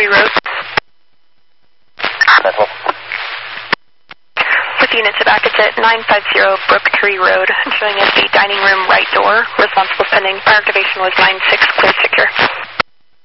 Tree Road. With units of Ackets at 950 Brook Tree Road, showing us the dining room right door. Responsible pending. Fire activation was 96, clear secure.